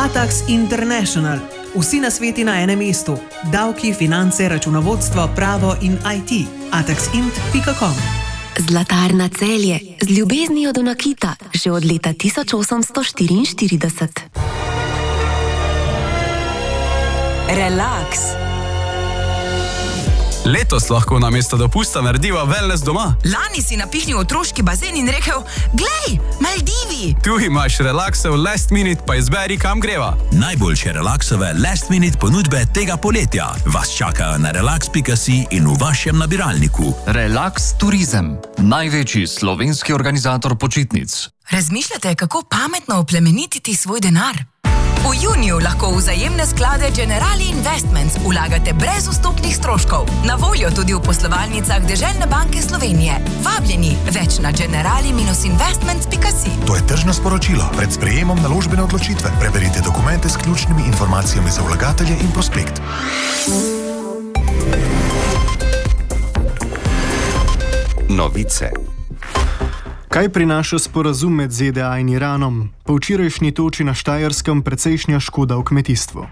Atax International. Vsi nasveti na enem mestu. Davki, finance, računovodstvo, pravo in IT. ataxint.com. Zlatarna Celje, z ljubeznijo do nakita, že od leta 1844. Relax. Letos lahko namesto dopusta narediva wellness doma. Lani si napihnil otroški bazen in rekel, glej, Maldivi. Tu imaš relaksov last minute, pa izberi, kam greva. Najboljše relaksove last minute ponudbe tega poletja vas čakajo na relax.si in v vašem nabiralniku. Relax Turizem, največji slovenski organizator počitnic. Razmišljate, kako pametno oplemenititi svoj denar? V juniju lahko v vzajemne sklade Generali Investments vlagate brez vstopnih stroškov. Na voljo tudi v poslovalnicah Deželne banke Slovenije. Vabljeni, več na generali-investments.si. To je tržno sporočilo. Pred sprejemom naložbene odločitve preverite dokumente s ključnimi informacijami za vlagatelje in prospekt. Novice. Kaj prinaša sporazum med ZDA in Iranom? Po včerajšnji toči na Štajerskem precejšnja škoda v kmetijstvu.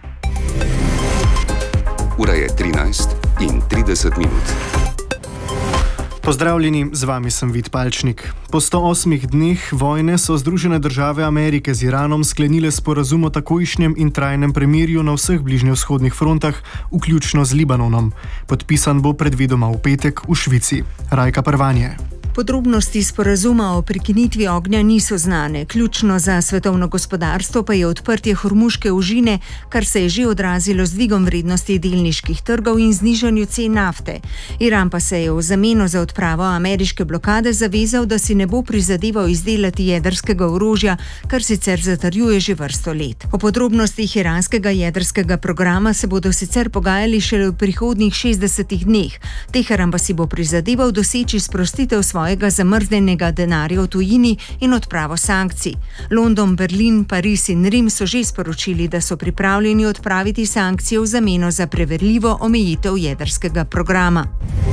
Ura je 13:30. Pozdravljeni, z vami sem Vid Palčnik. Po 108 dneh vojne so Združene države Amerike z Iranom sklenile sporazum o takojšnjem in trajnem premirju na vseh bližnjevzhodnih frontah, vključno z Libanonom. Podpisan bo predvidoma v petek v Švici. Rajka Prvanje. Podrobnosti sporazuma o prekinitvi ognja niso znane. Ključno za svetovno gospodarstvo pa je odprtje Hormuške ožine, kar se je že odrazilo z dvigom vrednosti delniških trgov in znižanju cen nafte. Iran pa se je v zameno za odpravo ameriške blokade zavezal, da si ne bo prizadeval izdelati jedrskega orožja, kar sicer zatrjuje že vrsto let. O podrobnostih iranskega jedrskega programa se bodo sicer pogajali šele v prihodnjih 60 dneh. Teheran pa si bo prizadeval doseči sprostitev svojega zamrznjenega denarja v tujini in odpravo sankcij. London, Berlin, Pariz in Rim so že sporočili, da so pripravljeni odpraviti sankcije v zameno za preverljivo omejitev jedrskega programa.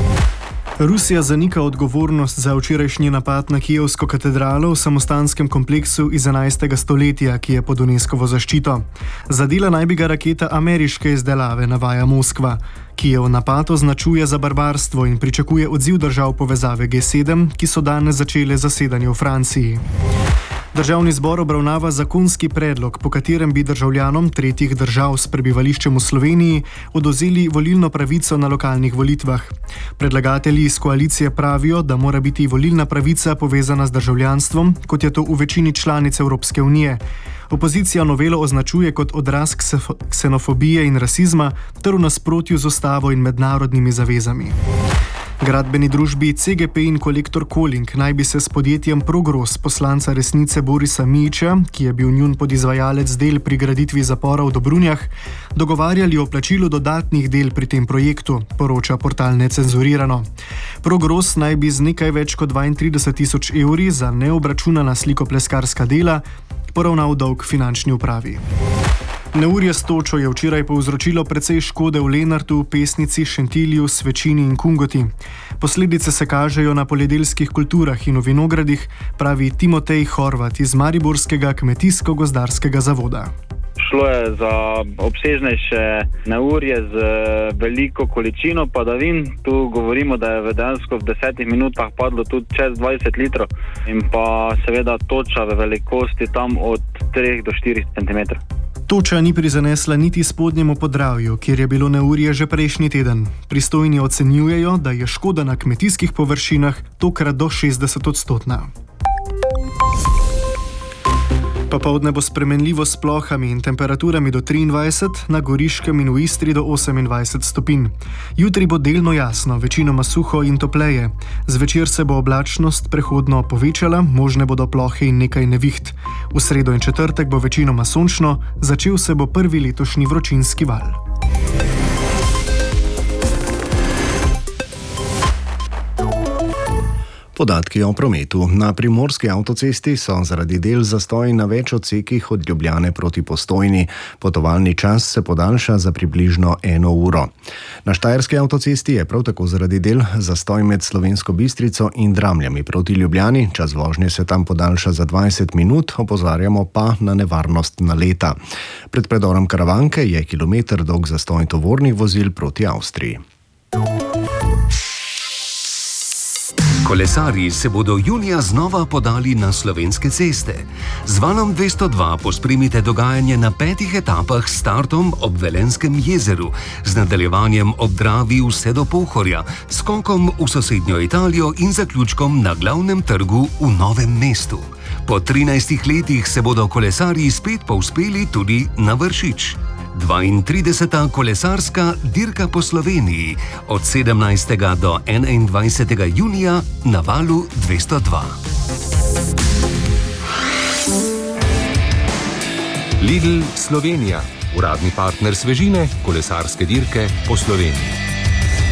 Rusija zanika odgovornost za včerajšnji napad na kijevsko katedralo v samostanskem kompleksu iz 11. stoletja, ki je pod UNESCOvo zaščito. Zadela naj bi ga raketa ameriške izdelave, navaja Moskva. Kijev napad označuje za barbarstvo in pričakuje odziv držav povezave G7, ki so danes začele zasedanje v Franciji. Državni zbor obravnava zakonski predlog, po katerem bi državljanom tretjih držav s prebivališčem v Sloveniji odvzeli volilno pravico na lokalnih volitvah. Predlagatelji iz koalicije pravijo, da mora biti volilna pravica povezana z državljanstvom, kot je to v večini članic Evropske unije. Opozicija novelo označuje kot odraz ksenofobije in rasizma ter v nasprotju z ustavo in mednarodnimi zavezami. Gradbeni družbi CGP in Kolektor Koling naj bi se s podjetjem Progros poslanca Resnice Borisa Mijića, ki je bil njun podizvajalec del pri graditvi zapora v Dobrunjah, dogovarjali o plačilu dodatnih del pri tem projektu, poroča portal Necenzurirano. Progros naj bi z nekaj več kot 32.000 evri za neobračunana slikopleskarska dela poravnal dolg finančni upravi. Neurje s točo je včeraj povzročilo precej škode v Lenartu, Pesnici, Šentilju, Svečini in Kungoti. Posledice se kažejo na poljedelskih kulturah in v vinogradih, pravi Timotej Horvat iz Mariborskega kmetijsko-gozdarskega zavoda. Šlo je za obsežnejše neurje z veliko količino padavin. Tu govorimo, da je dejansko v 10 minutah padlo tudi čez 20 litrov in pa seveda toča v velikosti tam od 3 do 4 cm. Toča ni prizanesla niti spodnjemu Podravju, kjer je bilo neurje že prejšnji teden. Pristojni ocenjujejo, da je škoda na kmetijskih površinah tokrat do 60%. Popoldne bo spremenljivo s plohami in temperaturami do 23, na Goriškem in v Istri do 28 stopinj. Jutri bo delno jasno, večinoma suho in topleje. Zvečer se bo oblačnost prehodno povečala, možne bodo plohe in nekaj neviht. V sredo in četrtek bo večinoma sončno, začel se bo prvi letošnji vročinski val. Podatki o prometu. Na primorski avtocesti so zaradi del zastoj na več odsekih od Ljubljane proti Postojni. Potovalni čas se podaljša za približno 1 uro. Na štajerski avtocesti je prav tako zaradi del zastoj med Slovensko Bistrico in Dramljami proti Ljubljani. Čas vožnje se tam podaljša za 20 minut, opozarjamo pa na nevarnost naleta. Pred predorom Karavanke je kilometer dolg zastoj tovornih vozil proti Avstriji. Kolesarji se bodo junija znova podali na slovenske ceste. Z valom 202 pospremite dogajanje na 5 etapah s startom ob Velenskem jezeru, z nadaljevanjem ob Dravi vse do Pohorja, skokom v sosednjo Italijo in zaključkom na glavnem trgu v Novem mestu. Po 13 letih se bodo kolesarji spet povzpeli tudi na Vršič. 32. kolesarska dirka po Sloveniji od 17. do 21. junija na valu 202. Lidl Slovenija, uradni partner svežine kolesarske dirke po Sloveniji.